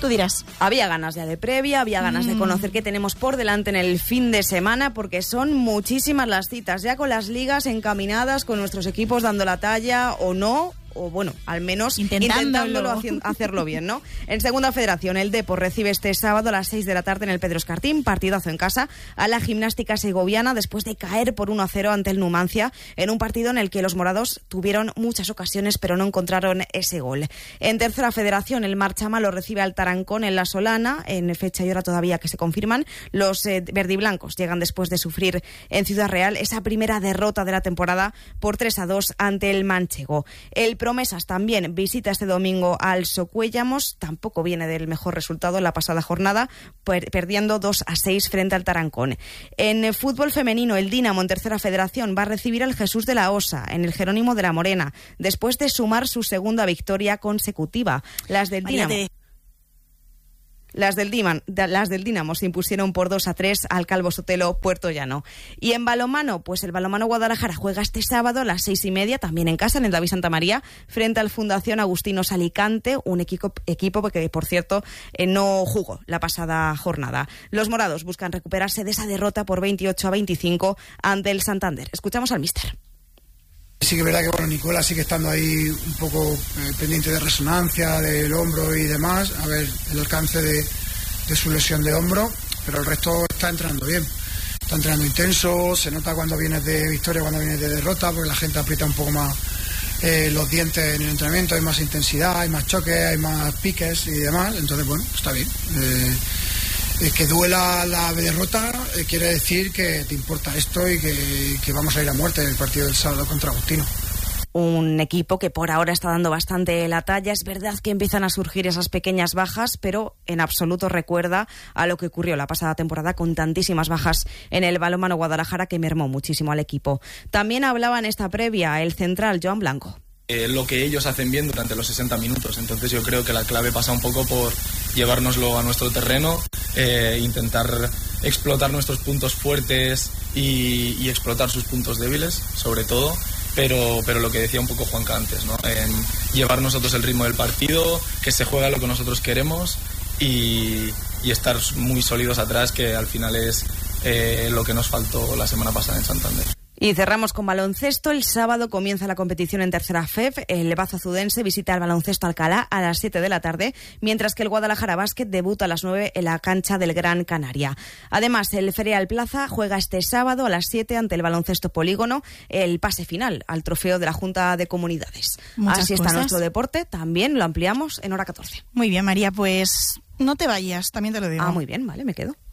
Tú dirás. Había ganas ya de previa, había ganas de conocer qué tenemos por delante en el fin de semana, porque son muchísimas las citas, ya con las ligas encaminadas, con nuestros equipos dando la talla o no, o bueno, al menos intentándolo hacerlo bien, ¿no? En Segunda Federación, el Depor recibe este sábado a las 6 de la tarde en el Pedro Escartín, partidazo en casa, a la Gimnástica Segoviana después de caer por 1-0 ante el Numancia, en un partido en el que los morados tuvieron muchas ocasiones pero no encontraron ese gol. En Tercera Federación, el Marchamalo recibe al Tarancón en La Solana, en fecha y hora todavía que se confirman. Los verdiblancos llegan después de sufrir en Ciudad Real esa primera derrota de la temporada por 3-2 ante el Manchego. El Promesas también visita este domingo al Socuéllamos, tampoco viene del mejor resultado en la pasada jornada, perdiendo 2-6 frente al Tarancón. En el fútbol femenino, el Dínamo en Tercera Federación va a recibir al Jesús de la Osa en el Jerónimo de la Morena, después de sumar su segunda victoria consecutiva. Las del Dínamo se impusieron por 2-3 al Calvo Sotelo Puerto Llano. Y en balonmano, pues el Balonmano Guadalajara juega este sábado a las 6:30, también en casa, en el David Santa María, frente al Fundación Agustinos Alicante, un equipo que, por cierto, no jugó la pasada jornada. Los morados buscan recuperarse de esa derrota por 28-25 ante el Santander. Escuchamos al míster. Sí que es verdad que bueno, Nicola sigue estando ahí un poco pendiente de resonancia, del hombro y demás, a ver el alcance de su lesión de hombro, pero el resto está entrenando bien, está entrenando intenso, se nota cuando vienes de victoria, cuando vienes de derrota, porque la gente aprieta un poco más los dientes en el entrenamiento, hay más intensidad, hay más choques, hay más piques y demás, entonces bueno, está bien. Que duela la derrota quiere decir que te importa esto y que vamos a ir a muerte en el partido del sábado contra Agustino. Un equipo que por ahora está dando bastante la talla. Es verdad que empiezan a surgir esas pequeñas bajas, pero en absoluto recuerda a lo que ocurrió la pasada temporada con tantísimas bajas en el Balonmano Guadalajara, que mermó muchísimo al equipo. También hablaba en esta previa el central Joan Blanco. Lo que ellos hacen bien durante los 60 minutos. Entonces yo creo que la clave pasa un poco por llevárnoslo a nuestro terreno, intentar explotar nuestros puntos fuertes y explotar sus puntos débiles, sobre todo. Pero lo que decía un poco Juanca antes, ¿no? Llevar nosotros el ritmo del partido, que se juega lo que nosotros queremos y estar muy sólidos atrás, que al final es lo que nos faltó la semana pasada en Santander. Y cerramos con baloncesto. El sábado comienza la competición en Tercera FEF. El Baza Azudense visita el Baloncesto Alcalá a las 7 de la tarde, mientras que el Guadalajara Básquet debuta a las 9 en la cancha del Gran Canaria. Además, el Ferial Plaza juega este sábado a las 7 ante el Baloncesto Polígono el pase final al trofeo de la Junta de Comunidades. Así está nuestro deporte. También lo ampliamos en hora 14. Muy bien, María, pues no te vayas, también te lo digo. Muy bien, vale, me quedo.